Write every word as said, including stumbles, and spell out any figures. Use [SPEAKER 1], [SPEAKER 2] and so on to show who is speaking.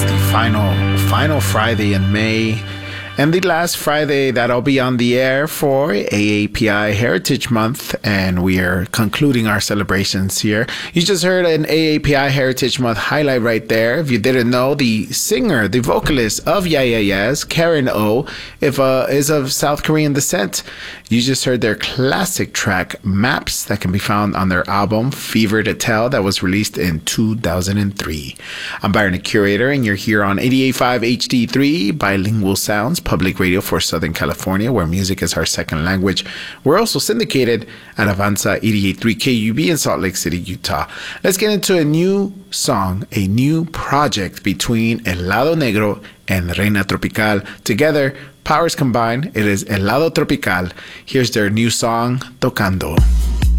[SPEAKER 1] is the final, final Friday in May. And the last Friday that I'll be on the air for A A P I Heritage Month, and we are concluding our celebrations here. You just heard an A A P I Heritage Month highlight right there. If you didn't know, the singer, the vocalist of Yeah Yeah Yeahs, Karen O, if uh, is of South Korean descent. You just heard their classic track, Maps, that can be found on their album, Fever to Tell, that was released in two thousand three. I'm Byron, the Curator, and you're here on eighty-eight point five H D three, Bilingual Sounds, public radio for Southern California, where music is our second language. We're also syndicated at Avanza eighty-eight point three K U B in Salt Lake City, Utah. Let's get into a new song, a new project between El Lado Negro and Reina Tropical. Together, powers combined, it is El Lado Tropical. Here's their new song, Tocando.